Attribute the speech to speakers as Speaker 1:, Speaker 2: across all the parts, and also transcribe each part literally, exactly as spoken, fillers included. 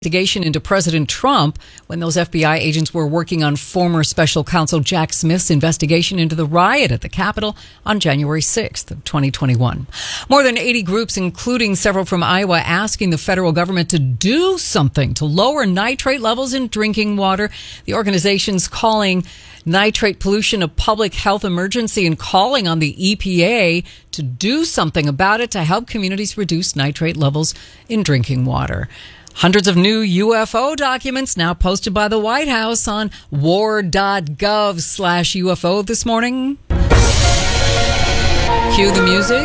Speaker 1: Investigation into President Trump when those F B I agents were working on former special counsel Jack Smith's investigation into the riot at the Capitol on January sixth of twenty twenty-one. More than eighty groups, including several from Iowa, asking the federal government to do something to lower nitrate levels in drinking water. The organization's calling nitrate pollution a public health emergency and calling on the E P A to do something about it to help communities reduce nitrate levels in drinking water. Hundreds of new U F O documents now posted by the White House on war.gov slash UFO this morning. Cue the music.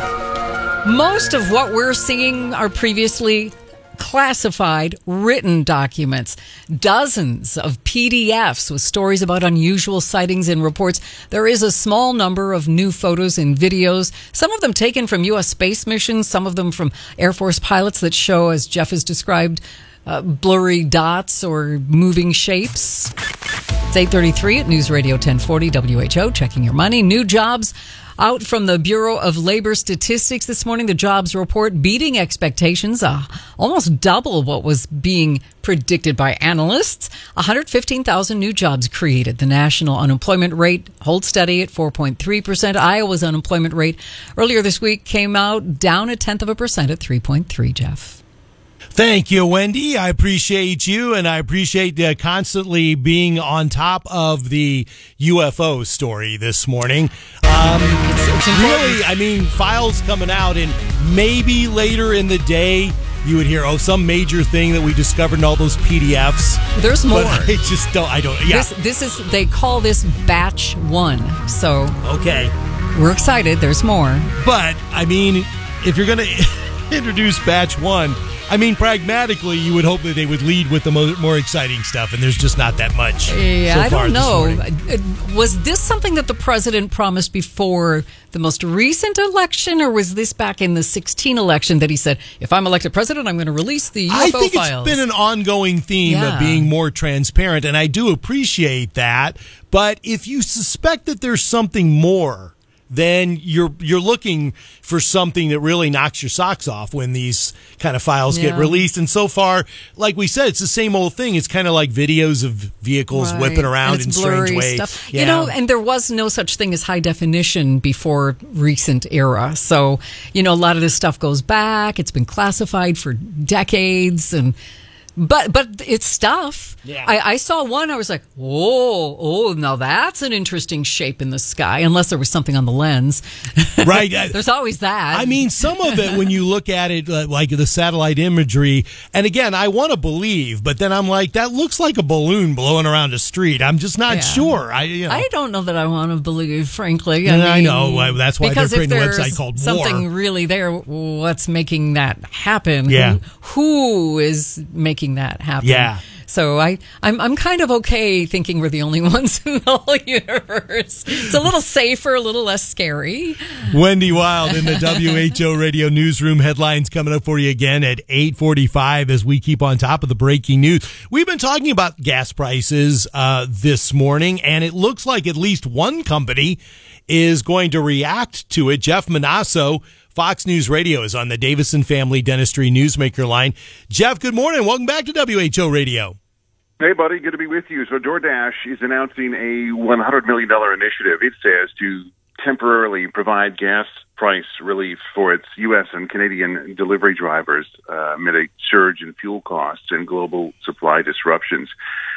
Speaker 1: Most of what we're seeing are previously classified written documents. Dozens of P D Fs with stories about unusual sightings and reports. There is a small number of new photos and videos, some of them taken from U S space missions, some of them from Air Force pilots that show, as Jeff has described, uh, blurry dots or moving shapes. It's eight thirty-three at News Radio ten forty W H O, checking your money. New jobs out from the Bureau of Labor Statistics this morning. The jobs report beating expectations, uh, almost double what was being predicted by analysts. one hundred fifteen thousand new jobs created. The national unemployment rate holds steady at four point three percent. Iowa's unemployment rate earlier this week came out down a tenth of a percent at three point three, Jeff.
Speaker 2: Thank you, Wendy. I appreciate you, and I appreciate uh, constantly being on top of the U F O story this morning. Um, it's, it's really, I mean, files coming out, and maybe later in the day you would hear, oh, some major thing that we discovered in all those P D Fs.
Speaker 1: There's more.
Speaker 2: But I just don't, I don't, yeah.
Speaker 1: This, this is, they call this batch one. So,
Speaker 2: okay.
Speaker 1: We're excited. There's more.
Speaker 2: But, I mean, if you're going to introduce batch one, I mean, pragmatically, you would hope that they would lead with the mo- more exciting stuff, and there's just not that much.
Speaker 1: Yeah,
Speaker 2: so
Speaker 1: I
Speaker 2: far
Speaker 1: don't know.
Speaker 2: This
Speaker 1: was this something that the president promised before the most recent election, or was this back in the sixteen election that he said, if I'm elected president, I'm going to release the U F O
Speaker 2: I think
Speaker 1: files?
Speaker 2: It's been an ongoing theme
Speaker 1: yeah.
Speaker 2: of being more transparent, and I do appreciate that. But if you suspect that there's something more, then you're you're looking for something that really knocks your socks off when these kind of files
Speaker 1: yeah.
Speaker 2: get released. And so far, like we said, it's the same old thing. It's kind of like videos of vehicles
Speaker 1: right.
Speaker 2: whipping around in strange
Speaker 1: blurry
Speaker 2: ways.
Speaker 1: Stuff.
Speaker 2: Yeah.
Speaker 1: You know, and there was no such thing as high definition before recent era. So, you know, a lot of this stuff goes back. It's been classified for decades, and But but it's stuff.
Speaker 2: Yeah.
Speaker 1: I, I saw one. I was like, oh, oh, now that's an interesting shape in the sky. Unless there was something on the lens,
Speaker 2: right?
Speaker 1: There's always that.
Speaker 2: I mean, some of it when you look at it, uh, like the satellite imagery. And again, I want to believe, but then I'm like, that looks like a balloon blowing around a street. I'm just not
Speaker 1: yeah.
Speaker 2: sure. I you know.
Speaker 1: I don't know that I want to believe, frankly. I,
Speaker 2: and
Speaker 1: mean,
Speaker 2: I know that's why they're creating a website called
Speaker 1: something
Speaker 2: War.
Speaker 1: really there. What's making that happen?
Speaker 2: Yeah.
Speaker 1: Who, who is making that happen?
Speaker 2: Yeah.
Speaker 1: So I, I'm, I'm kind of okay thinking we're the only ones in the whole universe. It's a little safer, a little less scary.
Speaker 2: Wendy Wild in the W H O Radio Newsroom. Headlines coming up for you again at eight forty-five as we keep on top of the breaking news. We've been talking about gas prices uh, this morning, and it looks like at least one company is going to react to it. Jeff Monasso, Fox News Radio, is on the Davison Family Dentistry Newsmaker line. Jeff, good morning. Welcome back to W H O Radio.
Speaker 3: Hey, buddy. Good to be with you. So DoorDash is announcing a one hundred million dollars initiative, it says, to temporarily provide gas price relief for its U S and Canadian delivery drivers uh, amid a surge in fuel costs and global supply disruptions.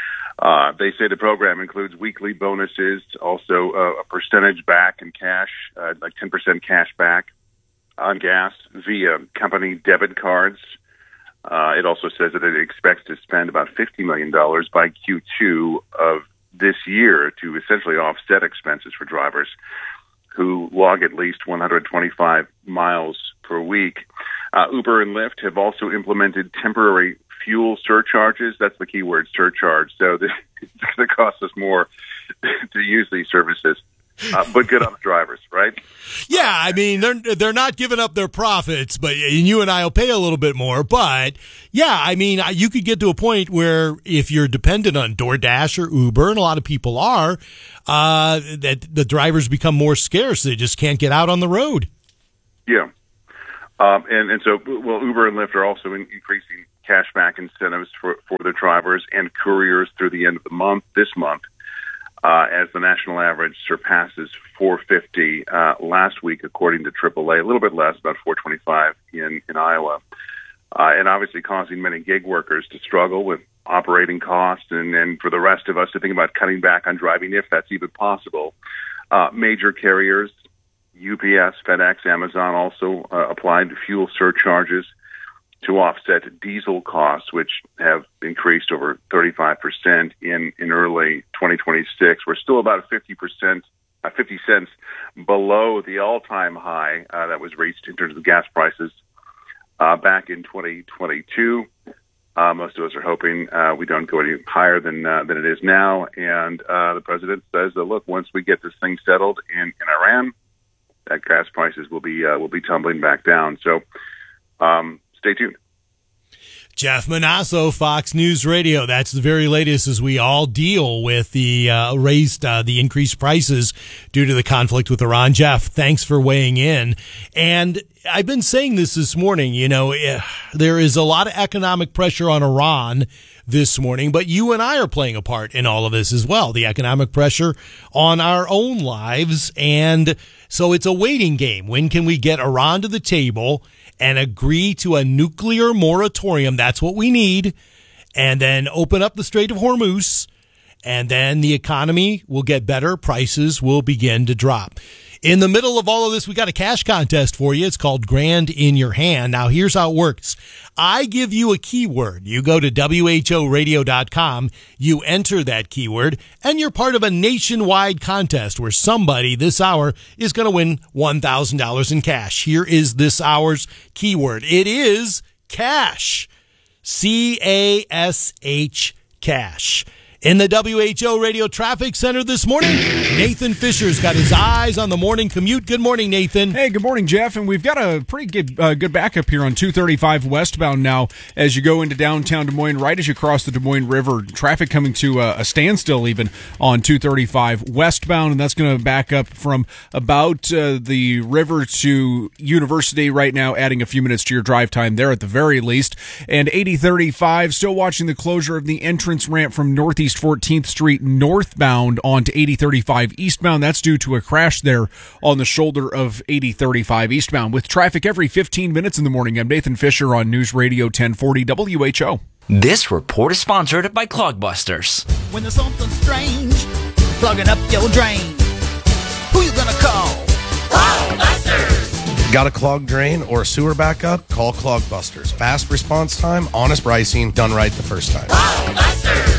Speaker 3: Uh, they say the program includes weekly bonuses, also uh, a percentage back in cash, uh, like ten percent cash back on gas via company debit cards. Uh, it also says that it expects to spend about fifty million dollars by Q two of this year to essentially offset expenses for drivers who log at least one hundred twenty-five miles per week. Uh, Uber and Lyft have also implemented temporary fuel surcharges. That's the key word, surcharge. So this, it's going to cost us more to use these services. Uh, but good on the drivers, right?
Speaker 2: Yeah, I mean, they're they're not giving up their profits, but and you and I will pay a little bit more. But, yeah, I mean, you could get to a point where if you're dependent on DoorDash or Uber, and a lot of people are, uh, that the drivers become more scarce. They just can't get out on the road.
Speaker 3: Yeah. Um, and, and so, well, Uber and Lyft are also in, increasing cashback incentives for, for the drivers and couriers through the end of the month, this month, uh, as the national average surpasses four fifty uh, last week, according to triple A, a little bit less, about four twenty-five in, in Iowa. Uh, and obviously causing many gig workers to struggle with operating costs, and, and for the rest of us to think about cutting back on driving, if that's even possible. Uh, major carriers, U P S, FedEx, Amazon also uh, applied fuel surcharges to offset diesel costs, which have increased over thirty-five percent in, in early twenty twenty-six. We're still about fifty percent, uh, fifty cents below the all-time high uh, that was reached in terms of gas prices uh, back in twenty twenty-two. Uh, most of us are hoping uh, we don't go any higher than uh, than it is now. And uh, the president says that, look, once we get this thing settled in, in Iran, that gas prices will be uh, will be tumbling back down. So um, stay tuned.
Speaker 2: Jeff Monasso, Fox News Radio. That's the very latest as we all deal with the uh, raised, uh, the increased prices due to the conflict with Iran. Jeff, thanks for weighing in. And I've been saying this this morning, you know, there is a lot of economic pressure on Iran this morning, but you and I are playing a part in all of this as well. The economic pressure on our own lives. And so it's a waiting game. When can we get Iran to the table and agree to a nuclear moratorium? That's what we need. And then open up the Strait of Hormuz. And then the economy will get better. Prices will begin to drop. In the middle of all of this, we got a cash contest for you. It's called Grand in Your Hand. Now, here's how it works. I give you a keyword. You go to W H O radio dot com, you enter that keyword, and you're part of a nationwide contest where somebody this hour is going to win one thousand dollars in cash. Here is this hour's keyword. It is cash. C A S H, cash. In the W H O Radio Traffic Center this morning, Nathan Fisher's got his eyes on the morning commute. Good morning, Nathan.
Speaker 4: Hey, good morning, Jeff. And we've got a pretty good uh, good backup here on two thirty-five westbound now as you go into downtown Des Moines, right as you cross the Des Moines River. Traffic coming to a, a standstill even on two thirty-five westbound, and that's going to back up from about uh, the river to University right now, adding a few minutes to your drive time there at the very least. And eighty thirty-five, still watching the closure of the entrance ramp from Northeast fourteenth Street northbound onto eighty thirty-five eastbound. That's due to a crash there on the shoulder of eighty thirty-five eastbound. With traffic every fifteen minutes in the morning, I'm Nathan Fisher on News Radio ten forty W H O.
Speaker 5: This report is sponsored by Clogbusters.
Speaker 6: When there's something strange plugging up your drain, who you gonna call? Clogbusters!
Speaker 7: Got a clogged drain or a sewer backup? Call Clogbusters. Fast response time, honest pricing, done right the first time.
Speaker 6: Clogbusters!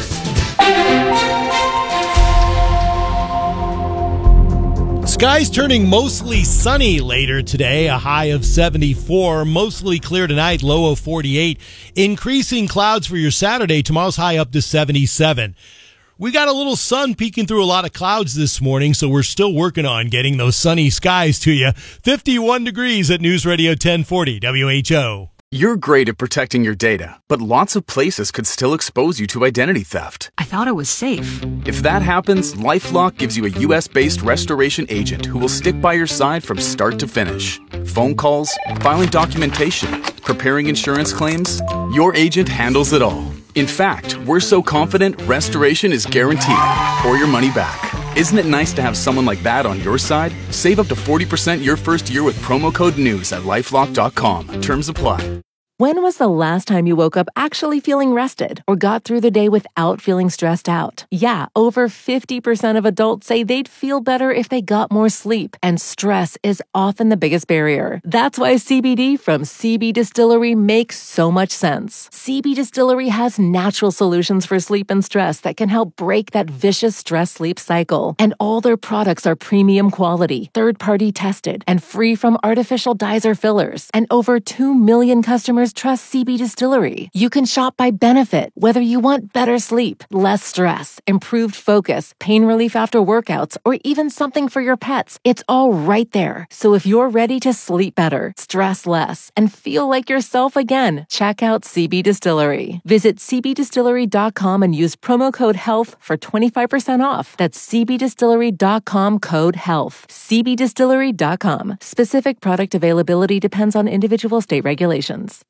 Speaker 2: Skies turning mostly sunny later today, a high of seventy-four. Mostly clear tonight, low of forty-eight. Increasing clouds for your Saturday. Tomorrow's high up to seventy-seven. We got a little sun peeking through a lot of clouds this morning, so we're still working on getting those sunny skies to you. fifty-one degrees at News Radio ten forty W H O.
Speaker 8: You're great at protecting your data, but lots of places could still expose you to identity theft.
Speaker 9: I thought it was safe.
Speaker 8: If that happens, LifeLock gives you a U S-based restoration agent who will stick by your side from start to finish. Phone calls, filing documentation, preparing insurance claims, your agent handles it all. In fact, we're so confident restoration is guaranteed or your money back. Isn't it nice to have someone like that on your side? Save up to forty percent your first year with promo code NEWS at lifelock dot com. Terms apply.
Speaker 10: When was the last time you woke up actually feeling rested or got through the day without feeling stressed out? Yeah, over fifty percent of adults say they'd feel better if they got more sleep, and stress is often the biggest barrier. That's why C B D from C B Distillery makes so much sense. C B Distillery has natural solutions for sleep and stress that can help break that vicious stress-sleep cycle. And all their products are premium quality, third-party tested, and free from artificial dyes or fillers. And over two million customers trust C B Distillery. You can shop by benefit, whether you want better sleep, less stress, improved focus, pain relief after workouts, or even something for your pets. It's all right there. So if you're ready to sleep better, stress less, and feel like yourself again, check out C B Distillery. Visit c b distillery dot com and use promo code HEALTH for twenty-five percent off. That's c b distillery dot com code HEALTH. c b distillery dot com. Specific product availability depends on individual state regulations.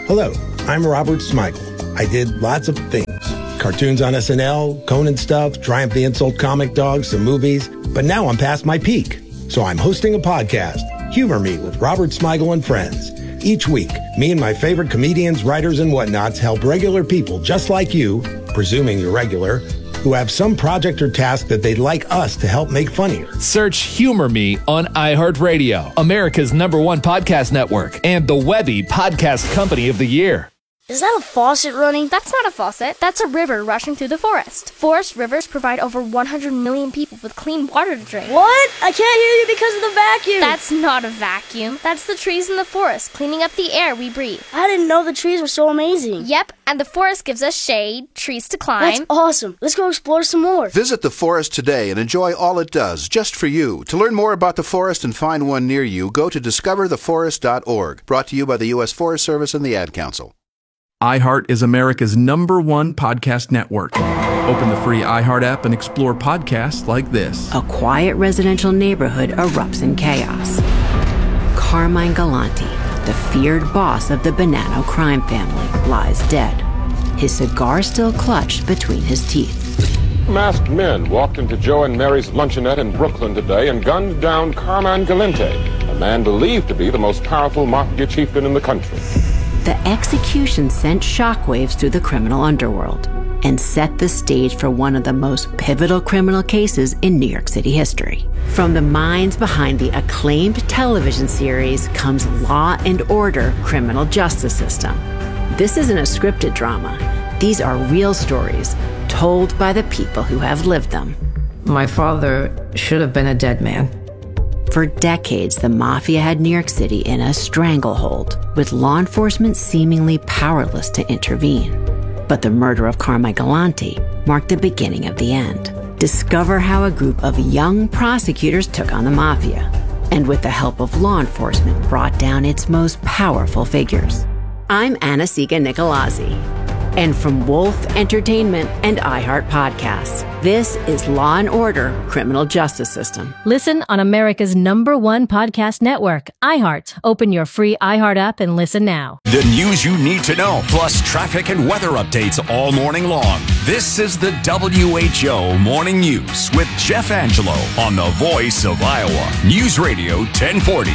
Speaker 9: Hello, I'm Robert Smigel. I did lots of things. Cartoons on S N L, Conan stuff, Triumph the Insult Comic Dog, some movies. But now I'm past my peak. So I'm hosting a podcast, Humor Me with Robert Smigel and Friends. Each week, me and my favorite comedians, writers, and whatnots help regular people just like you, presuming you're regular, who have some project or task that they'd like us to help make funnier.
Speaker 11: Search Humor Me on iHeartRadio, America's number one podcast network, and the Webby Podcast Company of the Year.
Speaker 12: Is that a faucet running? That's not a faucet. That's a river rushing through the forest. Forest rivers provide over one hundred million people with clean water to drink.
Speaker 13: What? I can't hear you because of the vacuum.
Speaker 12: That's not a vacuum. That's the trees in the forest cleaning up the air we breathe.
Speaker 13: I didn't know the trees were so amazing.
Speaker 12: Yep, and the forest gives us shade, trees to climb.
Speaker 13: That's awesome. Let's go explore some more.
Speaker 14: Visit the forest today and enjoy all it does, just for you. To learn more about the forest and find one near you, go to discover the forest dot org. Brought to you by the U S Forest Service and the Ad Council.
Speaker 15: iHeart is America's number one podcast network. Open the free iHeart app and explore podcasts like this.
Speaker 16: A quiet residential neighborhood erupts in chaos. Carmine Galante, the feared boss of the Bonanno crime family, lies dead, his cigar still clutched between his teeth.
Speaker 17: Masked men walked into Joe and Mary's luncheonette in Brooklyn today and gunned down Carmine Galante, a man believed to be the most powerful mafia chieftain in the country.
Speaker 16: The execution sent shockwaves through the criminal underworld and set the stage for one of the most pivotal criminal cases in New York City history. From the minds behind the acclaimed television series comes Law and Order: Criminal Justice System. This isn't a scripted drama. These are real stories told by the people who have lived them.
Speaker 18: My father should have been a dead man.
Speaker 16: For decades, the mafia had New York City in a stranglehold, with law enforcement seemingly powerless to intervene. But the murder of Carmine Galante marked the beginning of the end. Discover how a group of young prosecutors took on the mafia, and with the help of law enforcement, brought down its most powerful figures. I'm Anna-Sigga Nicolazzi. And from Wolf Entertainment and iHeart Podcasts, this is Law and Order: Criminal Justice System.
Speaker 19: Listen on America's number one podcast network, iHeart. Open your free iHeart app and listen now.
Speaker 20: The news you need to know, plus traffic and weather updates all morning long. This is the W H O Morning News with Jeff Angelo on the Voice of Iowa. News Radio ten forty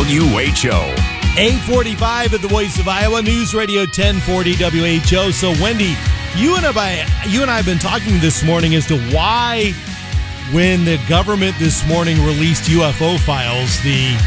Speaker 20: W H O.
Speaker 2: eight forty-five at the Voice of Iowa, News Radio ten forty W H O. So, Wendy, you and I, you and I have been talking this morning as to why, when the government this morning released U F O files, the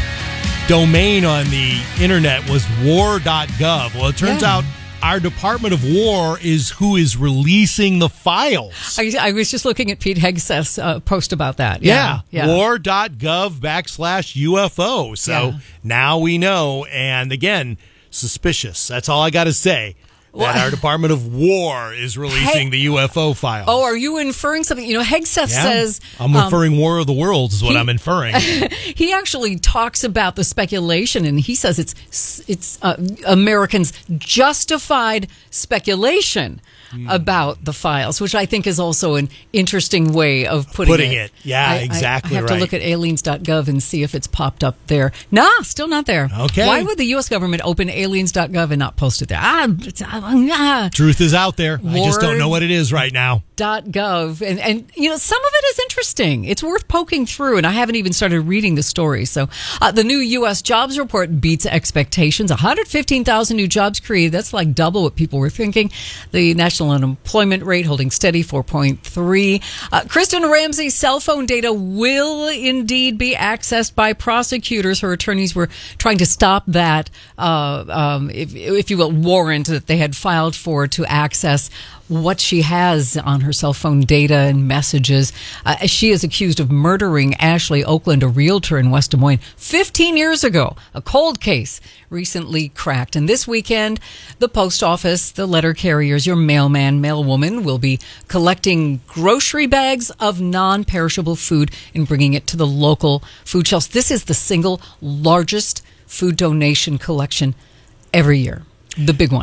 Speaker 2: domain on the internet was war dot gov. Well, it turns yeah. out our Department of War is who is releasing the files.
Speaker 1: I, I was just looking at Pete Hegseth's uh, post about that.
Speaker 2: Yeah,
Speaker 1: yeah. yeah.
Speaker 2: war dot gov backslash U F O. So yeah. now we know. And again, suspicious. That's all I got to say. That our Department of War is releasing hey, the U F O files.
Speaker 1: Oh, are you inferring something? You know, Hegseth yeah. says...
Speaker 2: I'm inferring um, War of the Worlds is what he, I'm inferring.
Speaker 1: He actually talks about the speculation, and he says it's it's uh, Americans' justified speculation mm. about the files, which I think is also an interesting way of putting,
Speaker 2: putting
Speaker 1: it.
Speaker 2: it. Yeah,
Speaker 1: I,
Speaker 2: exactly
Speaker 1: I have
Speaker 2: right.
Speaker 1: to look at aliens dot gov and see if it's popped up there. Nah, still not there.
Speaker 2: Okay.
Speaker 1: Why would the U S government open aliens dot gov and not post it there? Ah, it's, ah.
Speaker 2: Truth is out there. War I just don't know what it is right now.
Speaker 1: .gov. And, and, you know, some of it is interesting. It's worth poking through, and I haven't even started reading the story. So uh, the new U S jobs report beats expectations. one hundred fifteen thousand new jobs created. That's like double what people were thinking. The national unemployment rate holding steady, four point three. Uh, Kristen Ramsey's cell phone data will indeed be accessed by prosecutors. Her attorneys were trying to stop that, uh, um, if, if you will, warrant that they had filed for to access what she has on her cell phone data and messages. Uh, she is accused of murdering Ashley Oakland, a realtor in West Des Moines, fifteen years ago. A cold case recently cracked. And this weekend, the post office, the letter carriers, your mailman, mailwoman will be collecting grocery bags of non-perishable food and bringing it to the local food shelves. This is the single largest food donation collection every year. The big one.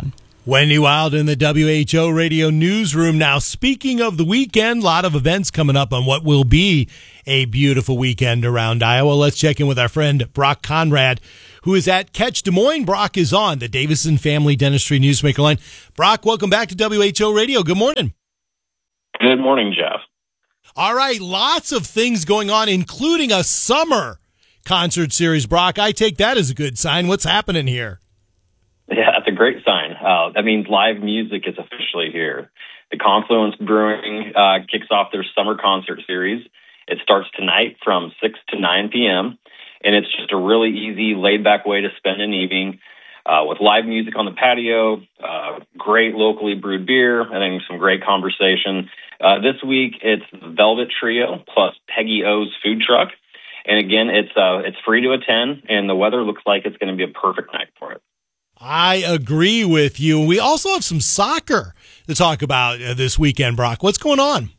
Speaker 2: Wendy Wild in the W H O Radio Newsroom. Now, speaking of the weekend, a lot of events coming up on what will be a beautiful weekend around Iowa. Let's check in with our friend Brock Conrad, who is at Catch Des Moines. Brock is on the Davison Family Dentistry Newsmaker line. Brock, welcome back to W H O Radio. Good morning.
Speaker 21: Good morning, Jeff.
Speaker 2: All right, lots of things going on, including a summer concert series. Brock, I take that as a good sign. What's happening here?
Speaker 21: Yeah, that's a great sign. Uh, that means live music is officially here. The Confluence Brewing uh, kicks off their summer concert series. It starts tonight from six to nine p.m., and it's just a really easy, laid-back way to spend an evening uh, with live music on the patio, uh, great locally brewed beer, and then some great conversation. Uh, this week, it's Velvet Trio plus Peggy O's food truck. And again, it's uh, it's free to attend, and the weather looks like it's going to be a perfect night for it.
Speaker 2: I agree with you. We also have some soccer to talk about uh, this weekend, Brock. What's going on?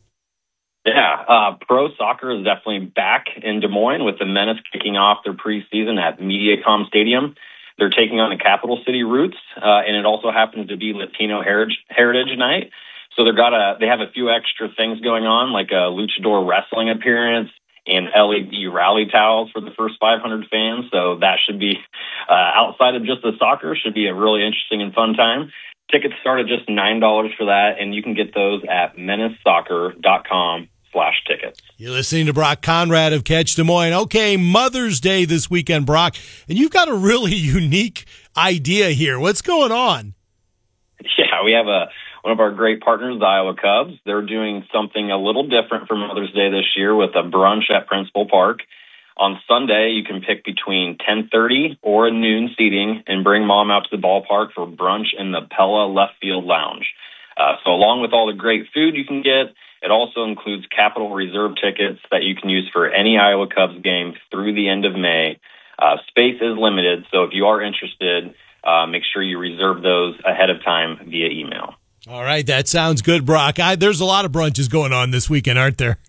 Speaker 21: Yeah, uh, pro soccer is definitely back in Des Moines with the Menace kicking off their preseason at Mediacom Stadium. They're taking on the Capital City Roots, uh, and it also happens to be Latino Heritage, Heritage Night. So they've got a, they have a few extra things going on, like a luchador wrestling appearance and L E D rally towels for the first five hundred fans. So that should be, uh, outside of just the soccer, should be a really interesting and fun time. Tickets start at just nine dollars for that, and you can get those at menace soccer dot com slash tickets.
Speaker 2: You're listening to Brock Conrad of Catch Des Moines. Okay, Mother's Day this weekend, Brock, and you've got a really unique idea here. What's going on?
Speaker 21: Yeah, we have a one of our great partners, the Iowa Cubs. They're doing something a little different for Mother's Day this year with a brunch at Principal Park. On Sunday, you can pick between ten thirty or noon seating and bring mom out to the ballpark for brunch in the Pella Left Field Lounge. Uh, so along with all the great food you can get, it also includes Capital Reserve tickets that you can use for any Iowa Cubs game through the end of May. Uh, space is limited, so if you are interested, uh, make sure you reserve those ahead of time via email.
Speaker 2: All right, that sounds good, Brock. I, there's a lot of brunches going on this weekend, aren't there?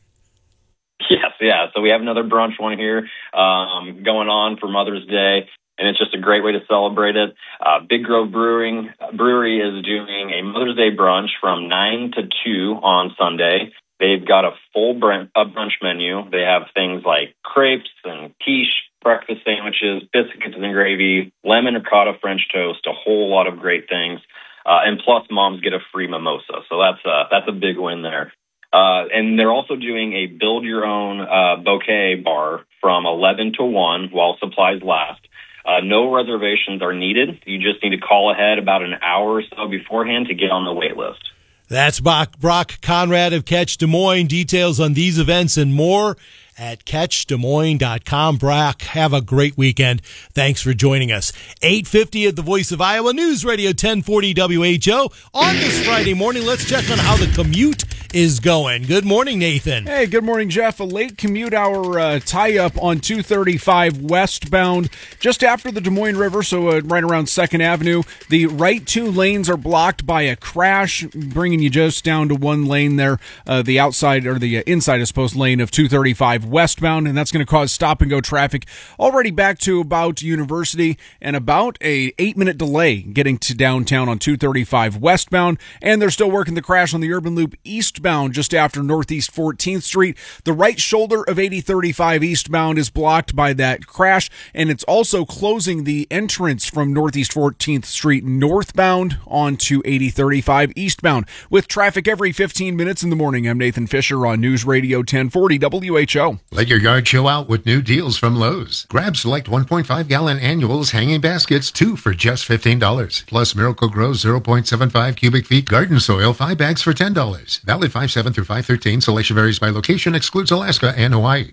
Speaker 21: Yes, yeah. So we have another brunch one here um, going on for Mother's Day, and it's just a great way to celebrate it. Uh, Big Grove Brewing Brewery is doing a Mother's Day brunch from nine to two on Sunday. They've got a full brunch, a brunch menu. They have things like crepes and quiche, breakfast sandwiches, biscuits and gravy, lemon ricotta French toast, a whole lot of great things. Uh, and plus, moms get a free mimosa. So that's a, that's a big win there. Uh, and they're also doing a build-your-own uh, bouquet bar from eleven to one while supplies last. Uh, no reservations are needed. You just need to call ahead about an hour or so beforehand to get on the wait list.
Speaker 2: That's Brock, Brock Conrad of Catch Des Moines. Details on these events and more at catch des moines dot com. Brock, have a great weekend. Thanks for joining us. eight fifty at the Voice of Iowa News Radio ten forty W H O. On this Friday morning, let's check on how the commute is going. Good morning, Nathan.
Speaker 4: Hey, good morning, Jeff. A late commute hour uh, tie-up on two thirty-five westbound just after the Des Moines River, so uh, right around second Avenue. The right two lanes are blocked by a crash, bringing you just down to one lane there, uh, the outside, or the uh, inside, I suppose, lane of two thirty-five westbound, and that's going to cause stop-and-go traffic already back to about University, and about a eight-minute delay getting to downtown on two thirty-five westbound, and they're still working the crash on the Urban Loop eastbound just after Northeast fourteenth Street. The right shoulder of eighty thirty-five eastbound is blocked by that crash, and it's also closing the entrance from Northeast fourteenth Street northbound onto eighty thirty-five eastbound. With traffic every fifteen minutes in the morning, I'm Nathan Fisher on News Radio ten forty W H O.
Speaker 22: Let your yard show out with new deals from Lowe's. Grab select one point five gallon annuals hanging baskets, two for just fifteen dollars. Plus Miracle Grow zero point seven five cubic feet garden soil, five bags for ten dollars. Valid five seven through five thirteen. Selection varies by location, excludes Alaska and Hawaii.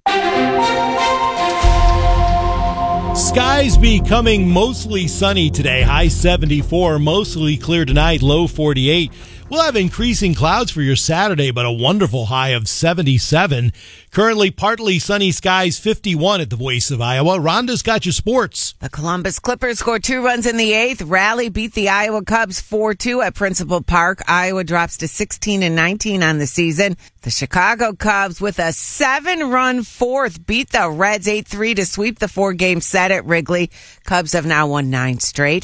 Speaker 2: Skies becoming mostly sunny today. High seventy-four, mostly clear tonight, low forty-eight. We'll have increasing clouds for your Saturday, but a wonderful high of seventy-seven. Currently partly sunny skies, fifty-one at the Voice of Iowa. Rhonda's got your sports.
Speaker 23: The Columbus Clippers scored two runs in the eighth. Raleigh beat the Iowa Cubs four two at Principal Park. Iowa drops to sixteen and nineteen on the season. The Chicago Cubs, with a seven-run fourth, beat the Reds eight three to sweep the four-game set at Wrigley. Cubs have now won nine straight.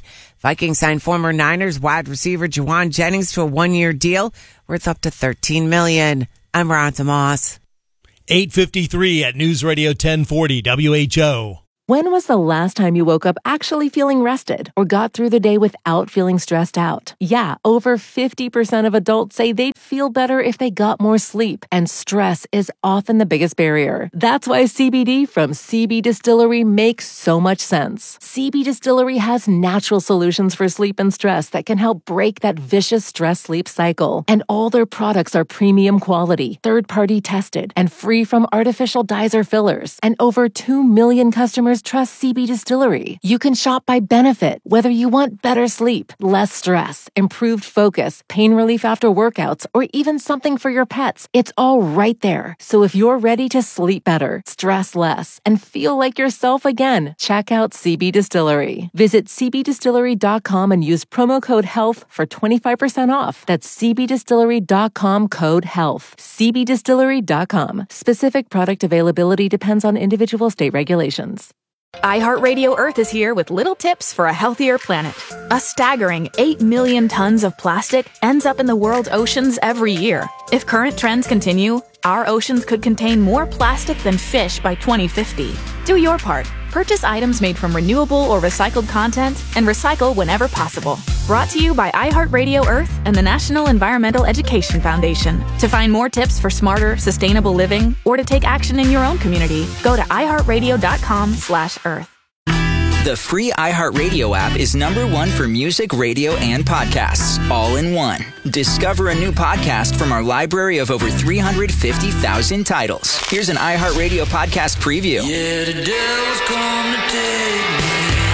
Speaker 23: Vikings signed former Niners wide receiver Juwan Jennings to a one-year deal worth up to thirteen million dollars. I'm Ronta Moss.
Speaker 2: eight fifty-three at News Radio ten forty W H O.
Speaker 10: When was the last time you woke up actually feeling rested or got through the day without feeling stressed out? Yeah, over fifty percent of adults say they'd feel better if they got more sleep, and stress is often the biggest barrier. That's why C B D from C B Distillery makes so much sense. C B Distillery has natural solutions for sleep and stress that can help break that vicious stress-sleep cycle. And all their products are premium quality, third-party tested, and free from artificial dyes or fillers. And over two million customers trust C B Distillery. You can shop by benefit, whether you want better sleep, less stress, improved focus, pain relief after workouts, or even something for your pets. It's all right there. So if you're ready to sleep better, stress less, and feel like yourself again, check out C B Distillery. Visit c b distillery dot com and use promo code HEALTH for twenty-five percent off. That's c b distillery dot com code HEALTH. c b distillery dot com. Specific product availability depends on individual state regulations.
Speaker 3: iHeartRadio Earth is here with little tips for a healthier planet. A staggering eight million tons of plastic ends up in the world's oceans every year. If current trends continue, our oceans could contain more plastic than fish by twenty fifty. Do your part. Purchase items made from renewable or recycled content and recycle whenever possible. Brought to you by iHeartRadio Earth and the National Environmental Education Foundation. To find more tips for smarter, sustainable living or to take action in your own community, go to iHeartRadio.com slash Earth.
Speaker 5: The free iHeartRadio app is number one for music, radio, and podcasts, all in one. Discover a new podcast from our library of over three hundred fifty thousand titles. Here's an iHeartRadio podcast preview.
Speaker 7: Yeah, the devil's come to take me.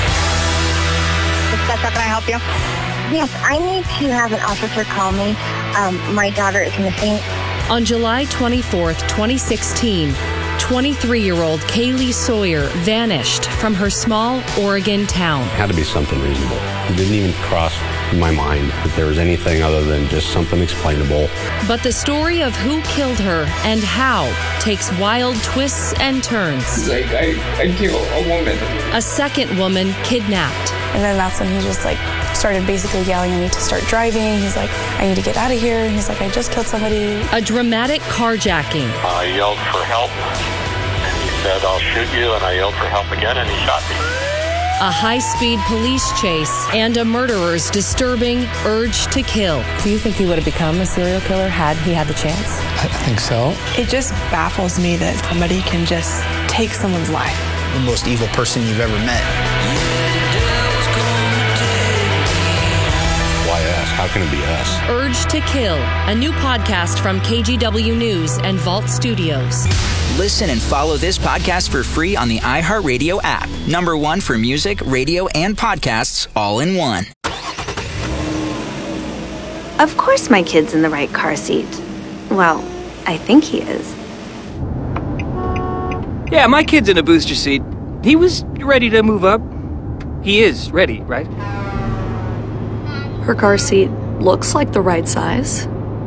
Speaker 24: Can I help you? Yes, I need to have an officer call me. Um, my daughter is missing.
Speaker 25: On July twenty-fourth, twenty sixteen, twenty-three-year-old Kaylee Sawyer vanished from her small Oregon town.
Speaker 26: It had to be something reasonable. It didn't even cross my mind that there was anything other than just something explainable.
Speaker 25: But the story of who killed her and how takes wild twists and turns.
Speaker 27: He's like, I, I killed a woman.
Speaker 25: A second woman kidnapped.
Speaker 28: And then that's when he just like started basically yelling at me to start driving. He's like, I need to get out of here. He's like, I just killed somebody.
Speaker 25: A dramatic carjacking.
Speaker 29: I yelled for help, and he said, I'll shoot you, and I yelled for help again, and he shot me.
Speaker 25: A high-speed police chase and a murderer's disturbing urge to kill.
Speaker 28: Do you think he would have become a serial killer had he had the chance?
Speaker 27: I think so.
Speaker 28: It just baffles me that somebody can just take someone's life.
Speaker 6: The most evil person you've ever met.
Speaker 26: Why us? How can it be us?
Speaker 25: Urge to Kill, a new podcast from K G W News and Vault Studios.
Speaker 5: Listen and follow this podcast for free on the iHeartRadio app. Number one for music, radio, and podcasts, all in one.
Speaker 30: Of course my kid's in the right car seat. Well, I think he is.
Speaker 31: Yeah, my kid's in a booster seat. He was ready to move up. He is ready, right?
Speaker 32: Her car seat looks like the right size.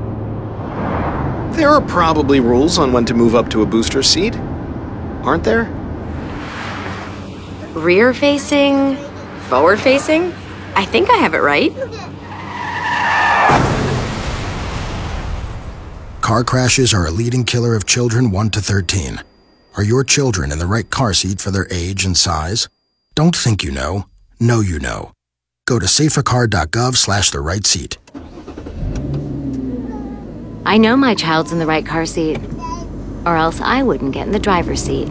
Speaker 33: There are probably rules on when to move up to a booster seat, aren't there?
Speaker 32: Rear facing, forward facing. I think I have it right.
Speaker 34: Car crashes are a leading killer of children one to thirteen. Are your children in the right car seat for their age and size? Don't think you know. Know you know. Go to safercar.gov slash the right seat.
Speaker 32: I know my child's in the right car seat, or else I wouldn't get in the driver's seat.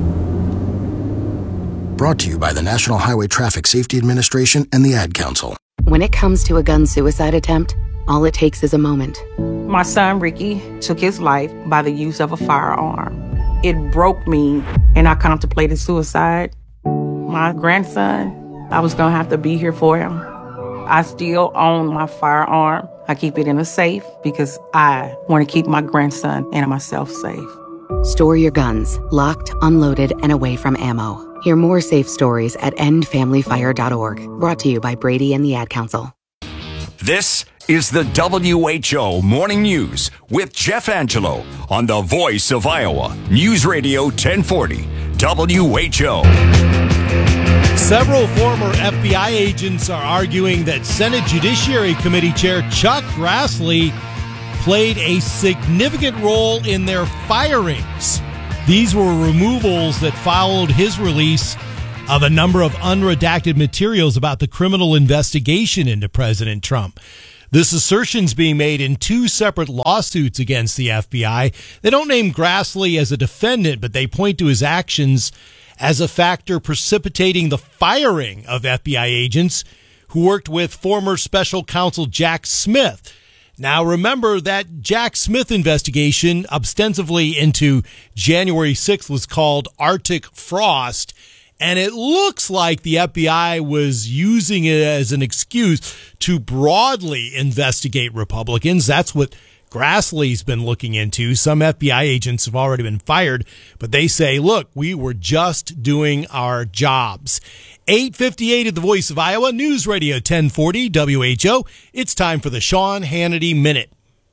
Speaker 34: Brought to you by the National Highway Traffic Safety Administration and the Ad Council.
Speaker 35: When it comes to a gun suicide attempt, all it takes is a moment.
Speaker 36: My son, Ricky, took his life by the use of a firearm. It broke me, and I contemplated suicide. My grandson, I was going to have to be here for him. I still own my firearm. I keep it in a safe because I want to keep my grandson and myself safe.
Speaker 35: Store your guns, locked, unloaded, and away from ammo. Hear more safe stories at end family fire dot org. Brought to you by Brady and the Ad Council.
Speaker 20: This is the W H O Morning News with Jeff Angelo on the Voice of Iowa, News Radio ten forty, W H O.
Speaker 2: Several former F B I agents are arguing that Senate Judiciary Committee Chair Chuck Grassley played a significant role in their firings. These were removals that followed his release of a number of unredacted materials about the criminal investigation into President Trump. This assertion's being made in two separate lawsuits against the F B I. They don't name Grassley as a defendant, but they point to his actions as a factor precipitating the firing of F B I agents who worked with former special counsel Jack Smith. Now, remember that Jack Smith investigation, ostensibly into January sixth, was called Arctic Frost, and it looks like the F B I was using it as an excuse to broadly investigate Republicans. That's what Grassley's been looking into. Some F B I agents have already been fired, but they say, look, we were just doing our jobs. eight fifty-eight at the Voice of Iowa, News Radio ten forty W H O. It's time for the Sean Hannity Minute.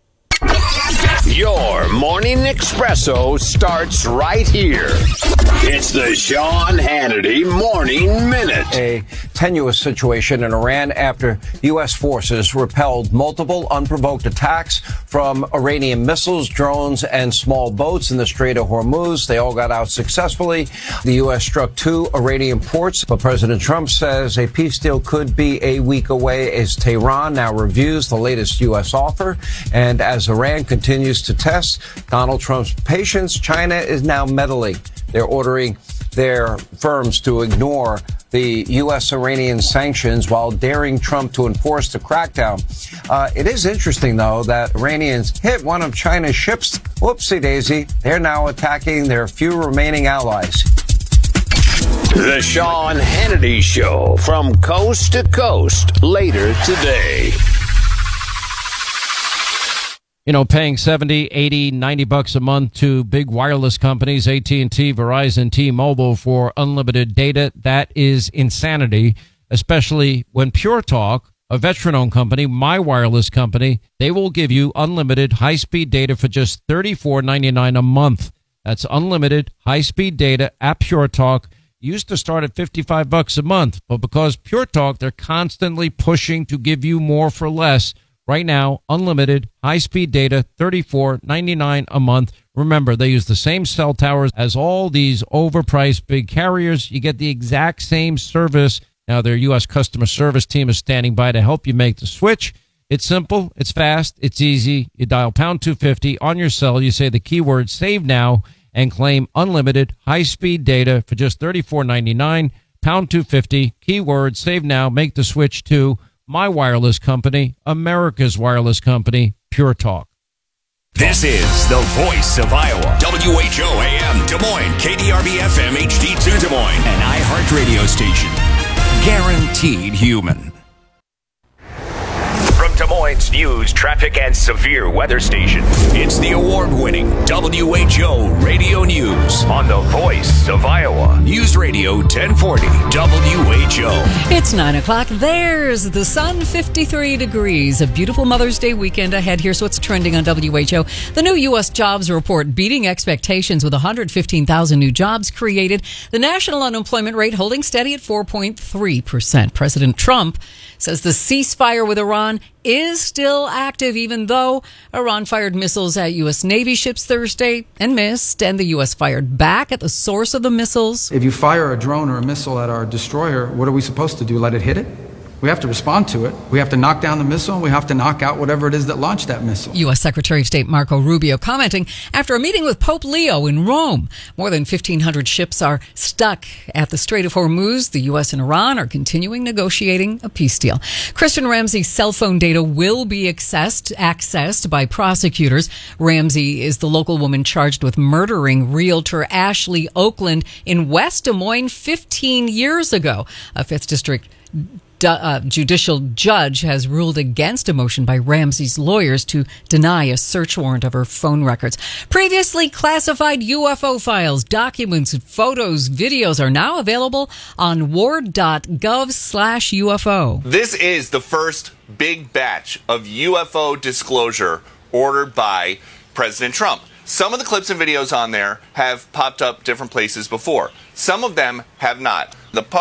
Speaker 1: Your morning espresso starts right here. It's the Sean Hannity Morning Minute.
Speaker 4: A tenuous situation in Iran after U S forces repelled multiple unprovoked attacks from Iranian missiles, drones, and small boats in the Strait of Hormuz. They all got out successfully. The U S struck two Iranian ports, but President Trump says a peace deal could be a week away as Tehran now reviews the latest U S offer. And as Iran continues to test Donald Trump's patience, China is now meddling. They're ordering their firms to ignore the U S Iranian sanctions while daring Trump to enforce the crackdown. Uh, it is interesting, though, that Iranians hit one of China's ships. Whoopsie daisy. They're now attacking their few remaining allies.
Speaker 1: The Sean Hannity Show from coast to coast later today.
Speaker 8: You know, paying seventy, eighty, ninety bucks a month to big wireless companies, A T and T, Verizon, T-Mobile for unlimited data, that is insanity, especially when Pure Talk, a veteran-owned company, my wireless company, they will give you unlimited high-speed data for just thirty-four ninety-nine a month. That's unlimited high-speed data at Pure Talk. Used to start at fifty-five bucks a month, but because Pure Talk, they're constantly pushing to give you more for less. Right now, unlimited high-speed data, thirty-four ninety-nine a month. Remember, they use the same cell towers as all these overpriced big carriers. You get the exact same service. Now, their U S customer service team is standing by to help you make the switch. It's simple, it's fast, it's easy. You dial pound two fifty on your cell. You say the keyword save now and claim unlimited high-speed data for just thirty-four ninety-nine. Pound two fifty, keyword save now, make the switch to my wireless company, America's wireless company, Pure Talk.
Speaker 20: This is the Voice of Iowa. W H O A M Des Moines, K D R B F M H D two Des Moines, an iHeart radio station. Guaranteed human. From Des Moines News, Traffic, and Severe Weather Station, it's the award-winning W H O Radio News on the Voice of Iowa. News Radio ten forty W H O.
Speaker 9: It's nine o'clock. There's the sun, fifty-three degrees. A beautiful Mother's Day weekend ahead. Here's what's trending on W H O. The new U S jobs report beating expectations with one hundred fifteen thousand new jobs created. The national unemployment rate holding steady at four point three percent. President Trump says the ceasefire with Iran is still active, even though Iran fired missiles at U S Navy ships Thursday and missed, and the U S fired back at the source of the missiles.
Speaker 11: If you fire a drone or a missile at our destroyer, what are we supposed to do? Let it hit it? We have to respond to it. We have to knock down the missile, and we have to knock out whatever it is that launched that missile.
Speaker 9: U S Secretary of State Marco Rubio commenting after a meeting with Pope Leo in Rome. More than fifteen hundred ships are stuck at the Strait of Hormuz. The U S and Iran are continuing negotiating a peace deal. Christian Ramsey's cell phone data will be accessed, accessed by prosecutors. Ramsey is the local woman charged with murdering realtor Ashley Oakland in West Des Moines fifteen years ago. A fifth District Uh, judicial judge has ruled against a motion by Ramsey's lawyers to deny a search warrant of her phone records. Previously classified U F O files, documents, photos, videos are now available on ward.gov slash UFO.
Speaker 12: This is the first big batch of U F O disclosure ordered by President Trump. Some of the clips and videos on there have popped up different places before. Some of them have not. The public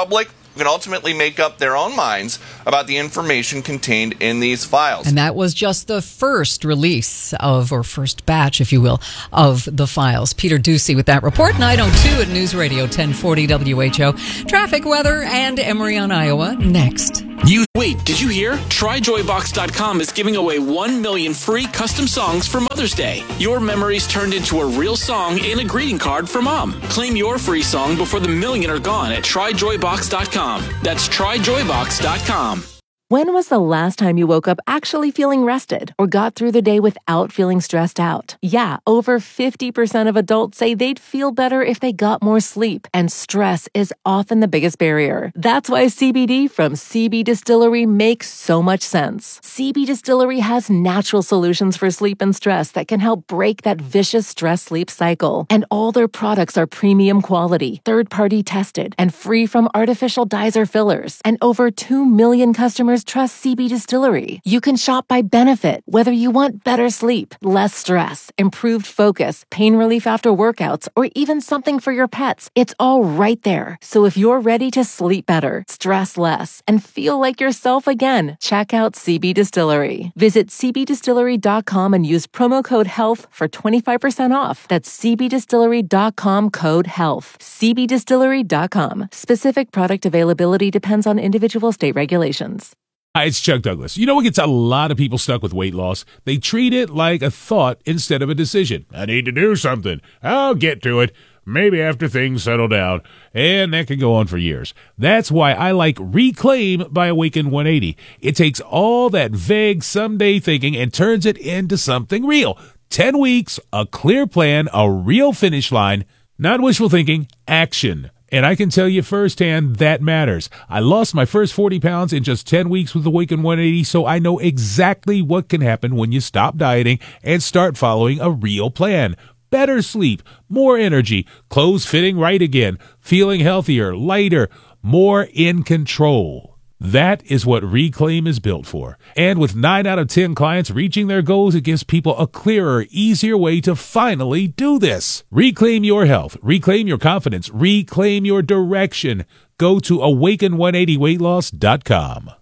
Speaker 12: can ultimately make up their own minds about the information contained in these files.
Speaker 9: And that was just the first release of, or first batch, if you will, of the files. Peter Ducey with that report. nine oh two at News Radio ten forty W H O. Traffic, weather, and Emory on Iowa next.
Speaker 3: You Wait, did you hear? Try Joy Box dot com is giving away one million free custom songs for Mother's Day. Your memories turned into a real song and a greeting card for Mom. Claim your free song before the million are gone at Try Joy Box dot com. That's Try Joy Box dot com.
Speaker 7: When was the last time you woke up actually feeling rested or got through the day without feeling stressed out? Yeah, over fifty percent of adults say they'd feel better if they got more sleep, and stress is often the biggest barrier. That's why C B D from C B Distillery makes so much sense. C B Distillery has natural solutions for sleep and stress that can help break that vicious stress-sleep cycle. And all their products are premium quality, third-party tested, and free from artificial dyes or fillers. And over two million customers trust C B Distillery. You can shop by benefit, whether you want better sleep, less stress, improved focus, pain relief after workouts, or even something for your pets. It's all right there. So if you're ready to sleep better, stress less, and feel like yourself again, check out C B Distillery. Visit C B distillery dot com and use promo code HEALTH for twenty-five percent off. That's C B distillery dot com code HEALTH. C B distillery dot com. Specific product availability depends on individual state regulations.
Speaker 10: Hi, it's Chuck Douglas. You know what gets a lot of people stuck with weight loss? They treat it like a thought instead of a decision. I need to do something. I'll get to it. Maybe after things settle down. And that can go on for years. That's why I like Reclaim by Awaken one eighty. It takes all that vague someday thinking and turns it into something real. Ten weeks, a clear plan, a real finish line. Not wishful thinking, action. And I can tell you firsthand that matters. I lost my first forty pounds in just ten weeks with Awaken one eighty, so I know exactly what can happen when you stop dieting and start following a real plan. Better sleep, more energy, clothes fitting right again, feeling healthier, lighter, more in control. That is what Reclaim is built for. And with nine out of ten clients reaching their goals, it gives people a clearer, easier way to finally do this. Reclaim your health. Reclaim your confidence. Reclaim your direction. Go to awaken one eighty weight loss dot com.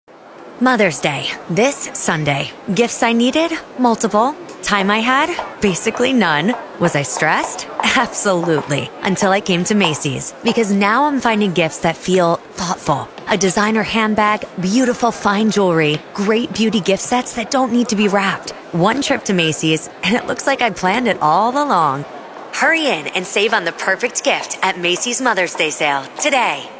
Speaker 13: Mother's Day, this Sunday. Gifts I needed? Multiple. Time I had? Basically none. Was I stressed? Absolutely. Until I came to Macy's. Because now I'm finding gifts that feel thoughtful. A designer handbag, beautiful fine jewelry, great beauty gift sets that don't need to be wrapped. One trip to Macy's, and it looks like I planned it all along. Hurry in and save on the perfect gift at Macy's Mother's Day sale today.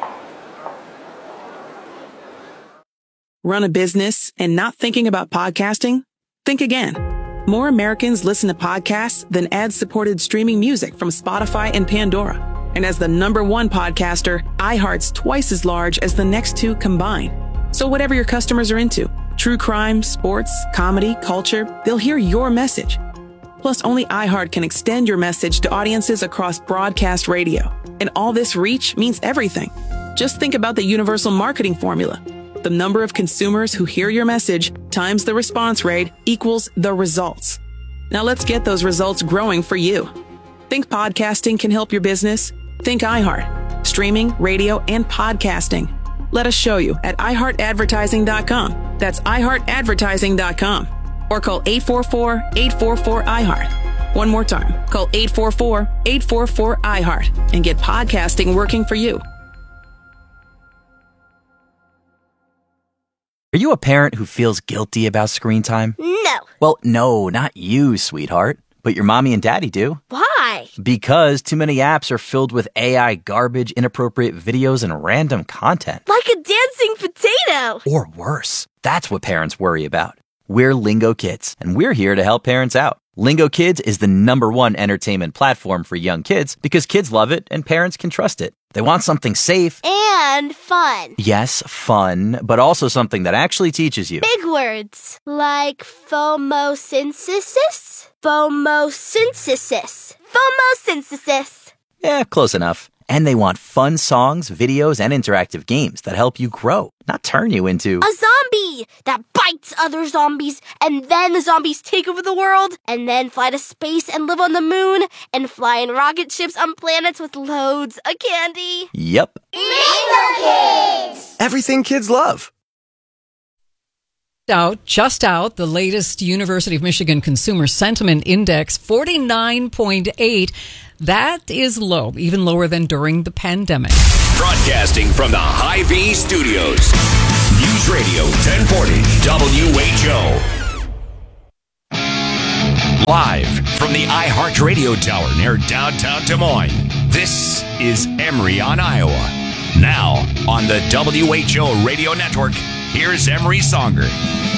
Speaker 14: Run a business and not thinking about podcasting? Think again. More Americans listen to podcasts than ad-supported streaming music from Spotify and Pandora. And as the number one podcaster, iHeart's twice as large as the next two combined. So whatever your customers are into, true crime, sports, comedy, culture, they'll hear your message. Plus, only iHeart can extend your message to audiences across broadcast radio. And all this reach means everything. Just think about the universal marketing formula. The number of consumers who hear your message times the response rate equals the results. Now let's get those results growing for you. Think podcasting can help your business? Think iHeart. Streaming, radio, and podcasting. Let us show you at i heart advertising dot com. That's i heart advertising dot com. Or call eight four four, eight four four, I heart. One more time. Call eight four four, eight four four, I heart and get podcasting working for you.
Speaker 15: Are you a parent who feels guilty about screen time?
Speaker 16: No.
Speaker 15: Well, no, not you, sweetheart. But your mommy and daddy do.
Speaker 16: Why?
Speaker 15: Because too many apps are filled with A I garbage, inappropriate videos, and random content.
Speaker 16: Like a dancing potato.
Speaker 15: Or worse. That's what parents worry about. We're Lingo Kids, and we're here to help parents out. Lingo Kids is the number one entertainment platform for young kids because kids love it and parents can trust it. They want something safe.
Speaker 16: And fun.
Speaker 15: Yes, fun, but also something that actually teaches you.
Speaker 16: Big words like phomosynthesis, phomosynthesis, phomosynthesis.
Speaker 15: Yeah, close enough. And they want fun songs, videos, and interactive games that help you grow, not turn you into
Speaker 16: a zombie that bites other zombies, and then the zombies take over the world, and then fly to space and live on the moon, and fly in rocket ships on planets with loads of candy.
Speaker 15: Yep.
Speaker 16: Lingo Kids!
Speaker 33: Everything kids love.
Speaker 9: Out, just out, the latest University of Michigan Consumer Sentiment Index, forty-nine point eight. That is low, even lower than during the pandemic.
Speaker 1: Broadcasting from the Hy-Vee Studios. News Radio ten forty W H O. Live from the iHeartRadio Tower near downtown Des Moines. This is Emory on Iowa. Now on the W H O Radio Network, here's Emory Songer.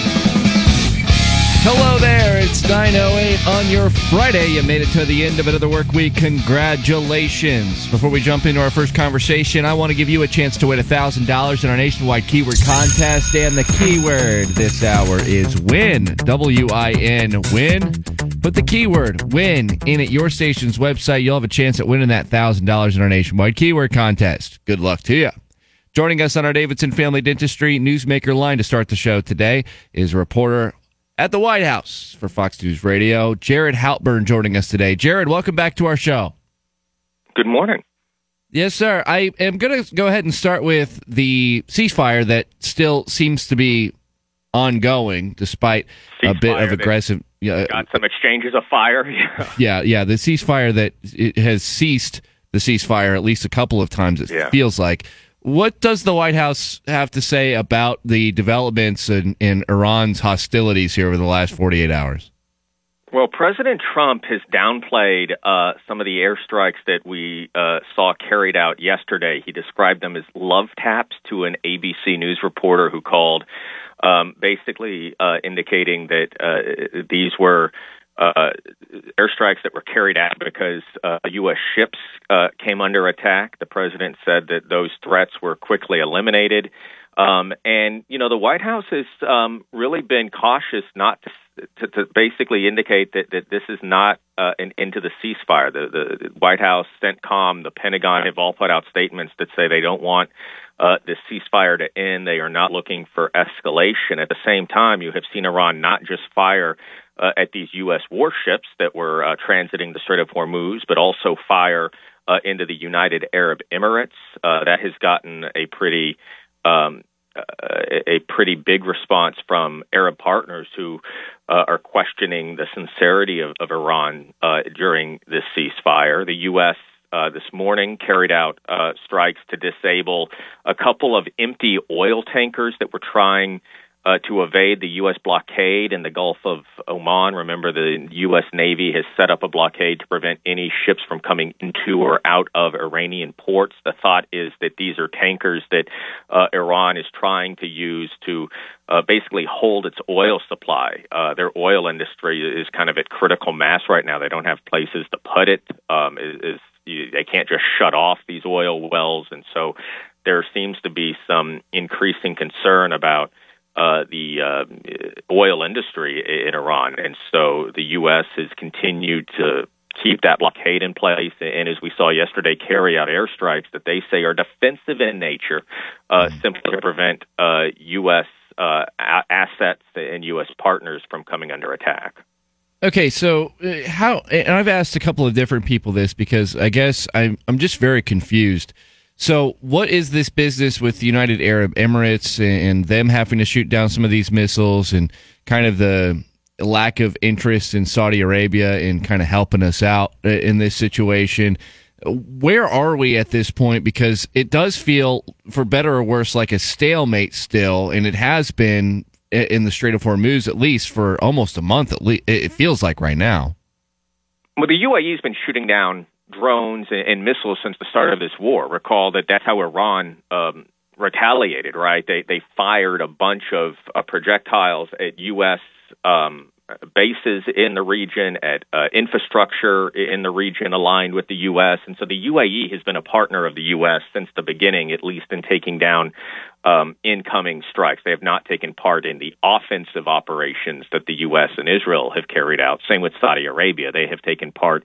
Speaker 5: Hello there, it's nine oh eight on your Friday. You made it to the end of another work week. Congratulations. Before we jump into our first conversation, I want to give you a chance to win one thousand dollars in our nationwide keyword contest. And the keyword this hour is win. W I N, win. Put the keyword win in at your station's website. You'll have a chance at winning that one thousand dollars in our nationwide keyword contest. Good luck to you. Joining us on our Davidson Family Dentistry Newsmaker line to start the show today is a reporter at the White House for Fox News Radio, Jared Halpern, joining us today. Jared, welcome back to our show.
Speaker 6: Good morning.
Speaker 5: Yes, sir. I am going to go ahead and start with the ceasefire that still seems to be ongoing, despite ceasefire a bit of aggressive.
Speaker 6: Yeah, got some exchanges of fire.
Speaker 5: yeah, yeah. The ceasefire that it has ceased the ceasefire at least a couple of times. It yeah. feels like. What does the White House have to say about the developments in, in Iran's hostilities here over the last forty-eight hours?
Speaker 6: Well, President Trump has downplayed uh, some of the airstrikes that we uh, saw carried out yesterday. He described them as love taps to an A B C News reporter who called, um, basically uh, indicating that uh, these were Uh, airstrikes that were carried out because uh, U S ships uh, came under attack. The president said that those threats were quickly eliminated. Um, and, you know, the White House has um, really been cautious not to, to, to basically indicate that, that this is not uh, an end to the ceasefire. The, the White House, CENTCOM, the Pentagon have all put out statements that say they don't want uh, the ceasefire to end. They are not looking for escalation. At the same time, you have seen Iran not just fire Uh, at these U S warships that were uh, transiting the Strait of Hormuz, but also fire uh, into the United Arab Emirates. Uh, that has gotten a pretty um, uh, a pretty big response from Arab partners who uh, are questioning the sincerity of, of Iran uh, during this ceasefire. The U S Uh, this morning carried out uh, strikes to disable a couple of empty oil tankers that were trying Uh, to evade the U S blockade in the Gulf of Oman. Remember, the U S Navy has set up a blockade to prevent any ships from coming into or out of Iranian ports. The thought is that these are tankers that uh, Iran is trying to use to uh, basically hold its oil supply. Uh, their oil industry is kind of at critical mass right now. They don't have places to put it. Um, is, is you, they can't just shut off these oil wells. And so there seems to be some increasing concern about Uh, the uh, oil industry in Iran. And so the U S has continued to keep that blockade in place and, as we saw yesterday, carry out airstrikes that they say are defensive in nature, uh, simply to prevent uh, U S uh, a- assets and U S partners from coming under attack.
Speaker 5: Okay, so uh, how, and I've asked a couple of different people this because I guess I'm, I'm just very confused. So what is this business with the United Arab Emirates and them having to shoot down some of these missiles and kind of the lack of interest in Saudi Arabia in kind of helping us out in this situation? Where are we at this point? Because it does feel, for better or worse, like a stalemate still, and it has been in the Strait of Hormuz at least for almost a month. At least it feels like right now.
Speaker 6: Well, the U A E has been shooting down drones and, and missiles since the start of this war. Recall that that's how Iran um, retaliated, right? They they fired a bunch of uh, projectiles at U S um, bases in the region, at uh, infrastructure in the region aligned with the U S. And so the U A E has been a partner of the U S since the beginning, at least in taking down um, incoming strikes. They have not taken part in the offensive operations that the U S and Israel have carried out. Same with Saudi Arabia. They have taken part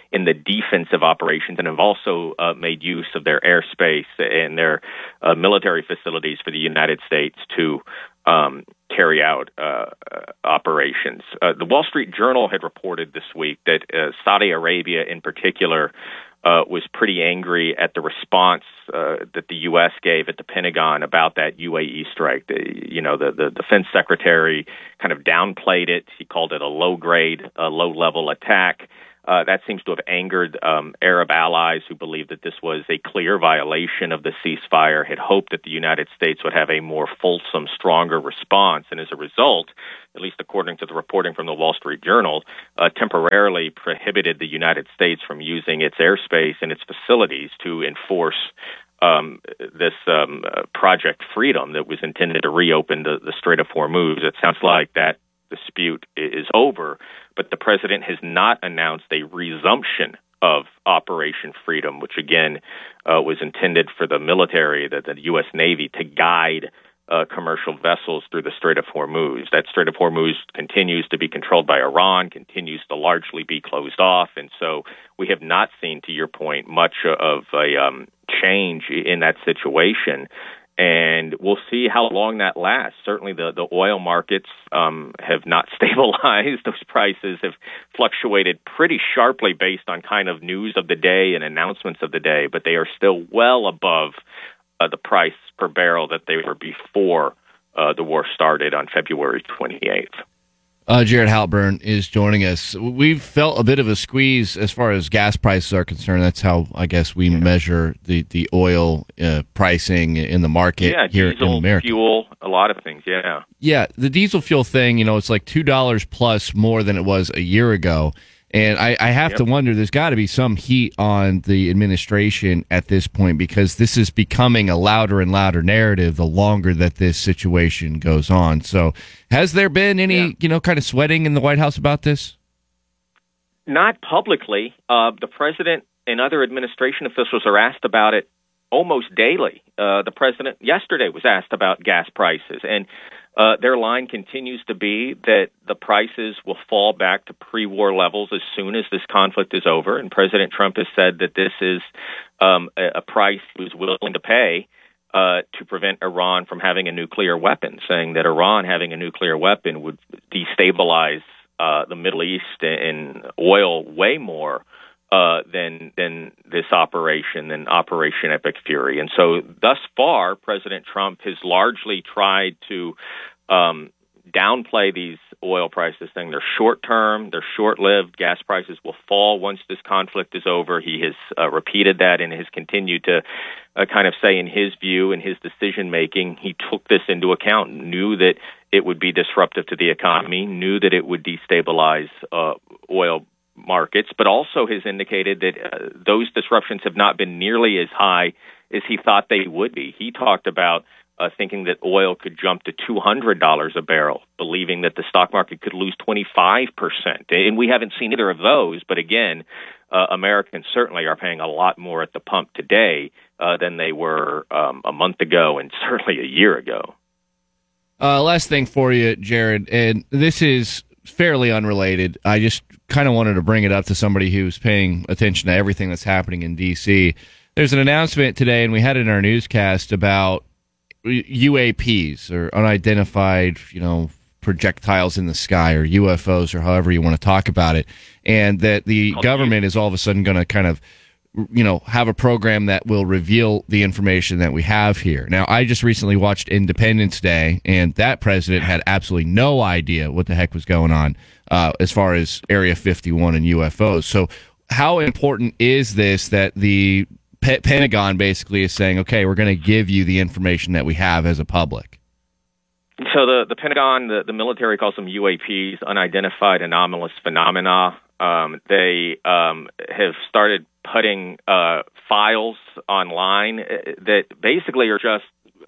Speaker 6: in the defensive operations and have also uh, made use of their airspace and their uh, military facilities for the United States to um, carry out uh, operations. Uh, the Wall Street Journal had reported this week that uh, Saudi Arabia in particular Uh, was pretty angry at the response uh, that the U S gave at the Pentagon about that U A E strike. The, you know, the, the defense secretary kind of downplayed it. He called it a low-grade, uh, low-level attack. Uh, that seems to have angered um, Arab allies who believed that this was a clear violation of the ceasefire, had hoped that the United States would have a more fulsome, stronger response, and as a result, at least according to the reporting from the Wall Street Journal, uh, temporarily prohibited the United States from using its airspace and its facilities to enforce um, this um, uh, Project Freedom that was intended to reopen the, the Strait of Hormuz. It sounds like that dispute is over, but the president has not announced a resumption of Operation Freedom, which again uh, was intended for the military, the, the U S Navy, to guide uh, commercial vessels through the Strait of Hormuz. That Strait of Hormuz continues to be controlled by Iran, continues to largely be closed off, and so we have not seen, to your point, much of a um, change in that situation. And we'll see how long that lasts. Certainly the, the oil markets um, have not stabilized. Those prices have fluctuated pretty sharply based on kind of news of the day and announcements of the day, but they are still well above uh, the price per barrel that they were before uh, the war started on February twenty-eighth.
Speaker 5: Uh, Jared Halpern is joining us. We've felt a bit of a squeeze as far as gas prices are concerned. That's how, I guess, we measure the, the oil uh, pricing in the market
Speaker 6: yeah,
Speaker 5: here
Speaker 6: diesel,
Speaker 5: in America.
Speaker 6: Fuel, a lot of things, yeah.
Speaker 5: Yeah, the diesel fuel thing, you know, it's like two dollars plus more than it was a year ago. And I, I have
Speaker 6: Yep.
Speaker 5: to wonder, there's got to be some heat on the administration at this point, because this is becoming a louder and louder narrative the longer that this situation goes on. So has there been any,
Speaker 6: Yeah.
Speaker 5: you know, kind of sweating in the White House about this?
Speaker 6: Not publicly. Uh, the president and other administration officials are asked about it almost daily. Uh, the president yesterday was asked about gas prices, and uh, their line continues to be that the prices will fall back to pre-war levels as soon as this conflict is over. And President Trump has said that this is um, a, a price he was willing to pay uh, to prevent Iran from having a nuclear weapon, saying that Iran having a nuclear weapon would destabilize uh, the Middle East and oil way more Uh, than than this operation, than Operation Epic Fury. And so thus far, President Trump has largely tried to um, downplay these oil prices, saying they're short-term, they're short-lived, gas prices will fall once this conflict is over. He has uh, repeated that and has continued to uh, kind of say in his view, in his decision-making, he took this into account, knew that it would be disruptive to the economy, knew that it would destabilize uh, oil markets, but also has indicated that uh, those disruptions have not been nearly as high as he thought they would be. He talked about uh, thinking that oil could jump to two hundred dollars a barrel, believing that the stock market could lose twenty-five percent. And we haven't seen either of those, but again, uh, Americans certainly are paying a lot more at the pump today uh, than they were um, a month ago and certainly a year ago.
Speaker 5: Uh, last thing for you, Jared, and this is fairly unrelated. I just kind of wanted to bring it up to somebody who's paying attention to everything that's happening in D C. There's an announcement today, and we had it in our newscast, about U A Ps, or unidentified, you know, projectiles in the sky, or U F Os, or however you want to talk about it, and that the government is all of a sudden going to kind of, you know, have a program that will reveal the information that we have here. Now, I just recently watched Independence Day, and that president had absolutely no idea what the heck was going on uh, as far as Area fifty-one and U F Os. So how important is this that the P- Pentagon basically is saying, okay, we're going to give you the information that we have as a public?
Speaker 6: So the, the Pentagon, the, the military calls them U A Ps, unidentified anomalous phenomena. Um, they um, have started putting uh, files online that basically are just,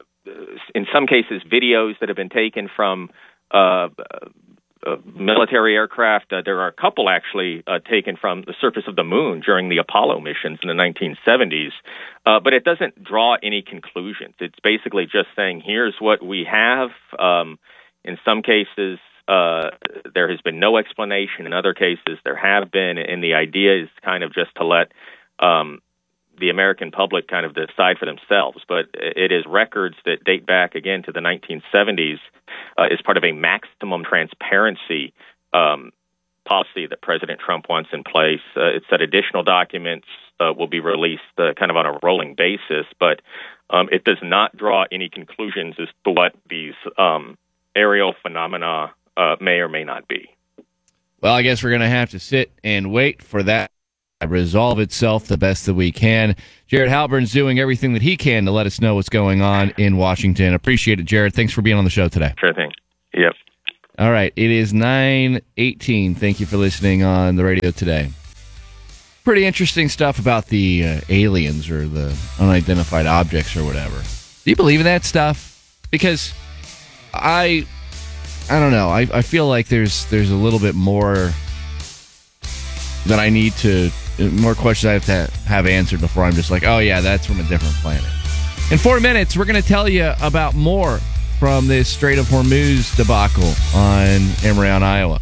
Speaker 6: in some cases, videos that have been taken from uh, uh, military aircraft. Uh, there are a couple actually uh, taken from the surface of the moon during the Apollo missions in the nineteen seventies. Uh, but it doesn't draw any conclusions. It's basically just saying, here's what we have. Um, in some cases, uh, there has been no explanation. In other cases, there have been, and the idea is kind of just to let um, the American public kind of decide for themselves. But it is records that date back, again, to the nineteen seventies uh, as part of a maximum transparency um, policy that President Trump wants in place. Uh, it said additional documents uh, will be released uh, kind of on a rolling basis, but um, it does not draw any conclusions as to what these um, aerial phenomena uh, may or may not be.
Speaker 5: Well, I guess we're going to have to sit and wait for that to resolve itself the best that we can. Jared Halpern's doing everything that he can to let us know what's going on in Washington. Appreciate it, Jared. Thanks for being on the show today.
Speaker 6: Sure thing. Yep.
Speaker 5: All right, it is nine eighteen. Thank you for listening on the radio today. Pretty interesting stuff about the uh, aliens or the unidentified objects or whatever. Do you believe in that stuff? Because I, I don't know. I, I feel like there's there's a little bit more that I need to, more questions I have to have answered before I'm just like, oh yeah, that's from a different planet. In four minutes, we're going to tell you about more from this Strait of Hormuz debacle on Emory on Iowa.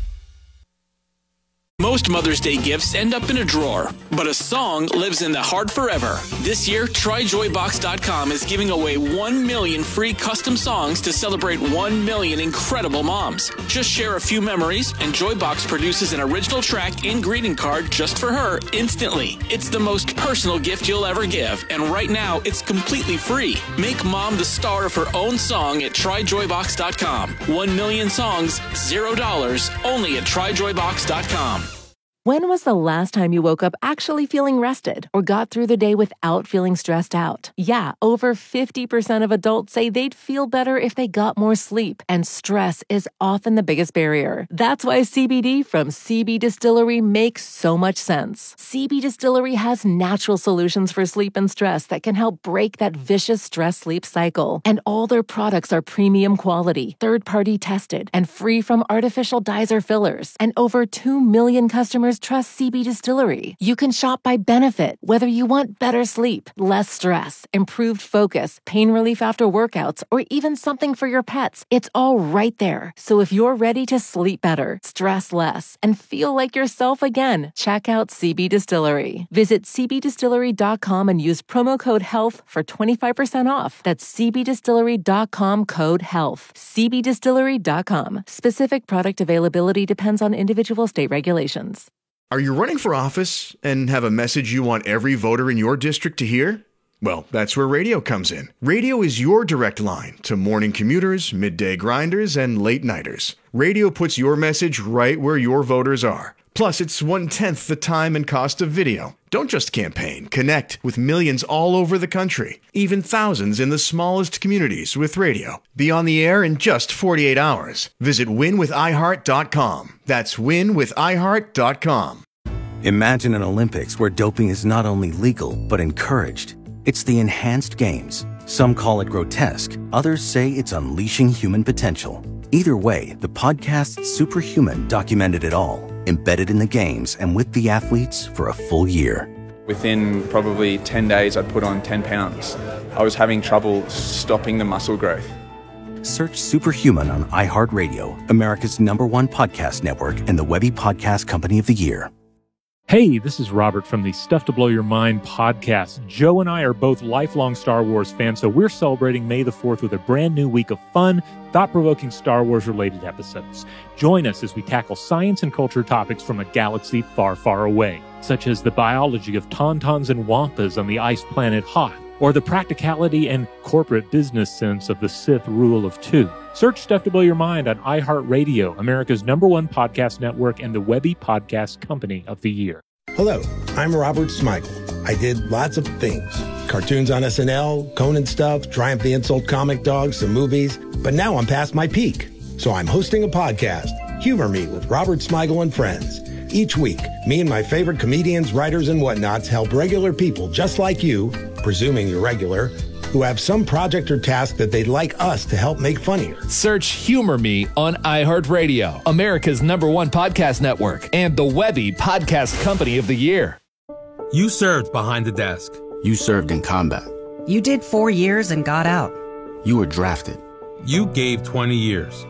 Speaker 3: Most Mother's Day gifts end up in a drawer, but a song lives in the heart forever. This year, try joy box dot com is giving away one million free custom songs to celebrate one million incredible moms. Just share a few memories, and Joybox produces an original track and greeting card just for her instantly. It's the most personal gift you'll ever give, and right now, it's completely free. Make mom the star of her own song at try joy box dot com. One million songs, zero dollars, only at try joy box dot com.
Speaker 7: When was the last time you woke up actually feeling rested or got through the day without feeling stressed out? Yeah, over fifty percent of adults say they'd feel better if they got more sleep, and stress is often the biggest barrier. That's why C B D from C B Distillery makes so much sense. C B Distillery has natural solutions for sleep and stress that can help break that vicious stress-sleep cycle. And all their products are premium quality, third-party tested, and free from artificial dyes or fillers. And over two million customers trust C B Distillery. You can shop by benefit, whether you want better sleep, less stress, improved focus, pain relief after workouts, or even something for your pets. It's all right there. So if you're ready to sleep better, stress less, and feel like yourself again, check out C B Distillery. Visit c b distillery dot com and use promo code HEALTH for twenty-five percent off. That's c b distillery dot com code HEALTH. c b distillery dot com. Specific product availability depends on individual state regulations.
Speaker 17: Are you running for office and have a message you want every voter in your district to hear? Well, that's where radio comes in. Radio is your direct line to morning commuters, midday grinders, and late nighters. Radio puts your message right where your voters are. Plus, it's one-tenth the time and cost of video. Don't just campaign. Connect with millions all over the country, even thousands in the smallest communities with radio. Be on the air in just forty-eight hours. Visit win with i heart dot com. That's win with i heart dot com.
Speaker 18: Imagine an Olympics where doping is not only legal, but encouraged. It's the enhanced games. Some call it grotesque. Others say it's unleashing human potential. Either way, the podcast Superhuman documented it all, embedded in the games and with the athletes for a full year.
Speaker 19: Within probably ten days, I'd put on ten pounds. I was having trouble stopping the muscle growth.
Speaker 18: Search Superhuman on iHeartRadio, America's number one podcast network and the Webby Podcast Company of the Year.
Speaker 21: Hey, this is Robert from the Stuff to Blow Your Mind podcast. Joe and I are both lifelong Star Wars fans, so we're celebrating May the fourth with a brand new week of fun, thought-provoking Star Wars-related episodes. Join us as we tackle science and culture topics from a galaxy far, far away, such as the biology of tauntauns and wampas on the ice planet Hoth, or the practicality and corporate business sense of the Sith rule of two. Search Stuff to Blow Your Mind on iHeartRadio, America's number one podcast network and the Webby Podcast Company of the Year.
Speaker 22: Hello, I'm Robert Smigel. I did lots of things. Cartoons on S N L, Conan stuff, Triumph the Insult comic dogs, some movies. But now I'm past my peak. So I'm hosting a podcast, Humor Me with Robert Smigel and Friends. Each week, me and my favorite comedians, writers, and whatnots help regular people just like you, presuming you're regular, who have some project or task that they'd like us to help make funnier.
Speaker 23: Search Humor Me on iHeartRadio, America's number one podcast network, and the Webby Podcast Company of the Year.
Speaker 24: You served behind the desk.
Speaker 25: You served in combat.
Speaker 26: You did four years and got out.
Speaker 25: You were drafted.
Speaker 24: You gave twenty years.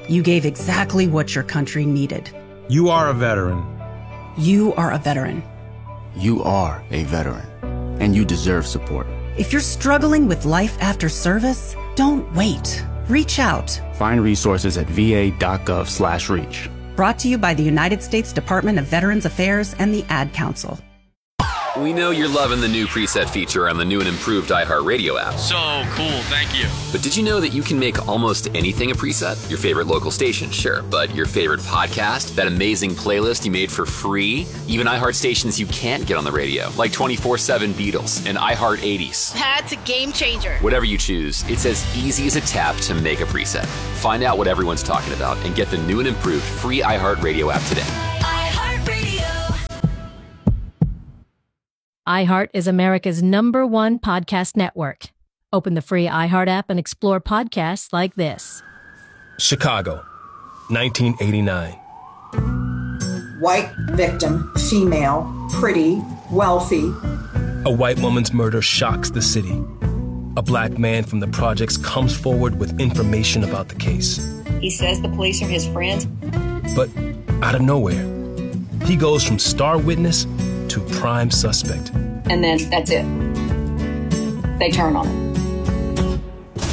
Speaker 2: You gave exactly what your country needed.
Speaker 24: You are a veteran.
Speaker 2: You are a veteran.
Speaker 4: You are a veteran, and you deserve support.
Speaker 2: If you're struggling with life after service, don't wait. Reach out.
Speaker 4: Find resources at va.gov slash reach.
Speaker 2: Brought to you by the United States Department of Veterans Affairs and the Ad Council.
Speaker 8: We know you're loving the new preset feature on the new and improved iHeartRadio app.
Speaker 11: So cool, thank you.
Speaker 8: But did you know that you can make almost anything a preset? Your favorite local station, sure, but your favorite podcast, that amazing playlist you made for free, even iHeart stations you can't get on the radio, like twenty-four seven Beatles and iHeart eighties.
Speaker 16: That's a game changer.
Speaker 8: Whatever you choose, it's as easy as a tap to make a preset. Find out what everyone's talking about and get the new and improved free iHeartRadio app today.
Speaker 20: iHeart is America's number one podcast network. Open the free iHeart app and explore podcasts like this.
Speaker 25: Chicago, nineteen eighty-nine.
Speaker 26: White victim, female, pretty, wealthy.
Speaker 25: A white woman's murder shocks the city. A black man from the projects comes forward with information about the case.
Speaker 27: He says the police are his friends.
Speaker 25: But out of nowhere, he goes from star witness to prime suspect.
Speaker 27: And then that's it. They turn on him.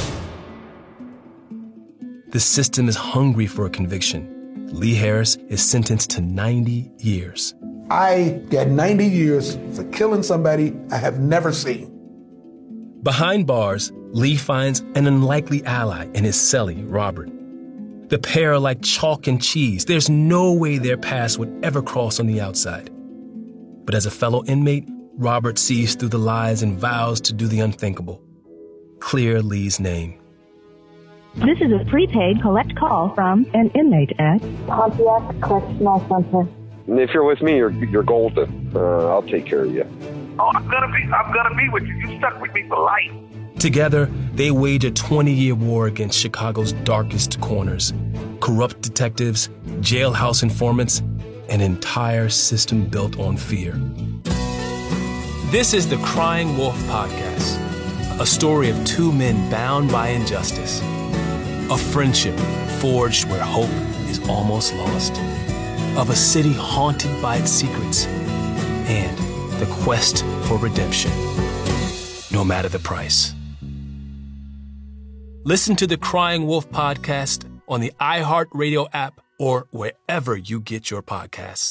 Speaker 25: The system is hungry for a conviction. Lee Harris is sentenced to ninety years.
Speaker 28: I got ninety years for killing somebody I have never seen.
Speaker 25: Behind bars, Lee finds an unlikely ally in his cellie, Robert. The pair are like chalk and cheese. There's no way their paths would ever cross on the outside. But as a fellow inmate, Robert sees through the lies and vows to do the unthinkable. Clear Lee's name.
Speaker 29: This is a prepaid collect call from an inmate at
Speaker 30: Pontiac Correctional Center.
Speaker 31: If you're with me, you're you're golden. Uh, I'll take care of you.
Speaker 28: Oh, I'm gonna be I'm gonna be with you. You stuck with me for life.
Speaker 25: Together, they wage a twenty-year war against Chicago's darkest corners. Corrupt detectives, jailhouse informants, an entire system built on fear. This is the Crying Wolf Podcast, a story of two men bound by injustice, a friendship forged where hope is almost lost, of a city haunted by its secrets, and the quest for redemption, no matter the price. Listen to the Crying Wolf Podcast on the iHeartRadio app or wherever you get your podcasts.